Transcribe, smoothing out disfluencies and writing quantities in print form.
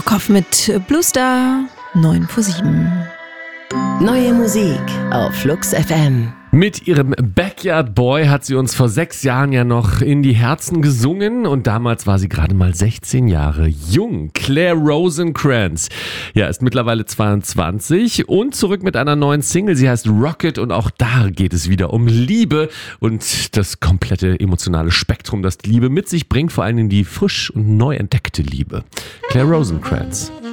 Brockhoff mit Blue Star 9 vor 7. Neue Musik auf Flux FM. Mit ihrem Backyard Boy hat sie uns vor 6 Jahren ja noch in die Herzen gesungen und damals war sie gerade mal 16 Jahre jung. Claire Rosencrans, ja, ist mittlerweile 22 und zurück mit einer neuen Single. Sie heißt Rocket und auch da geht es wieder um Liebe und das komplette emotionale Spektrum, das Liebe mit sich bringt, vor allem die frisch und neu entdeckte Liebe. Claire Rosencrans.